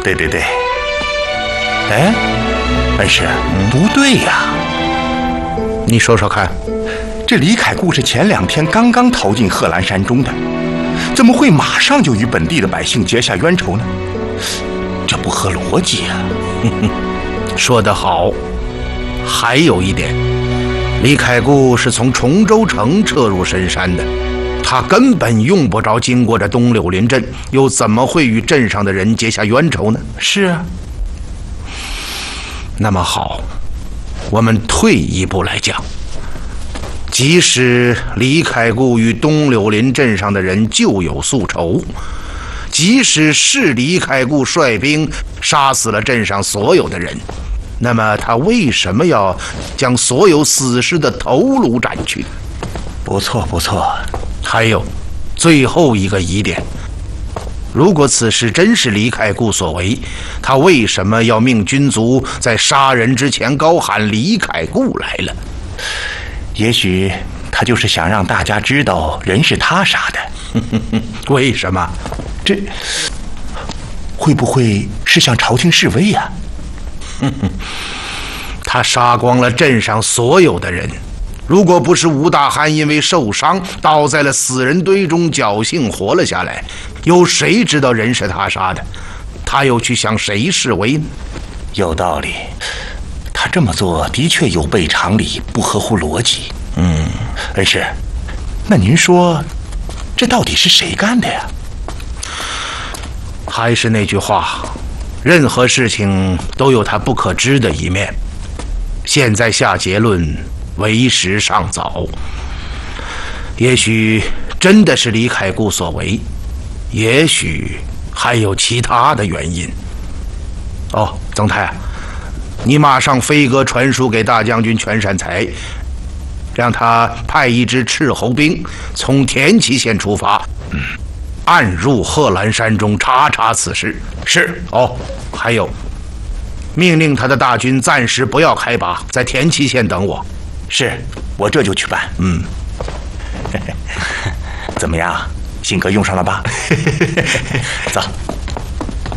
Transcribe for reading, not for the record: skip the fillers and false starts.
对对对。哎，恩师，不对呀。 你说说看， 这李凯固是前2天刚刚逃进贺兰山中的，怎么会马上就与本地的百姓结下冤仇呢？这不合逻辑啊！ 说得好。还有一点，李凯固是从崇州城撤入深山的，他根本用不着经过这东柳林镇，又怎么会与镇上的人结下冤仇呢？ 是啊。 那么好，我们退一步来讲，即使李凯固与东柳林镇上的人旧有宿仇，即使是李凯固率兵杀死了镇上所有的人，那么他为什么要将所有死尸的头颅斩去？ 不错不错。 还有最后一个疑点，如果此事真是李凯固所为，他为什么要命军卒在杀人之前高喊李凯固来了？ 也许他就是想让大家知道人是他杀的。 为什么？ 这会不会是向朝廷示威呀？ 他杀光了镇上所有的人，如果不是吴大憨因为受伤倒在了死人堆中侥幸活了下来，有谁知道人是他杀的？他又去向谁示威呢？ 有道理，他这么做的确有悖常理，不合乎逻辑。恩师，那您说这到底是谁干的呀？ 还是那句话，任何事情都有它不可知的一面，现在下结论为时尚早。也许真的是李凯固所为，也许还有其他的原因。哦，曾太，你马上飞鸽传书给大将军全善才，让他派一支斥候兵从田岐县出发，暗入贺兰山中查查此事。是。哦，还有，命令他的大军暂时不要开拔，在田岐县等我。 是，我这就去办。怎么样，性格用上了吧？走。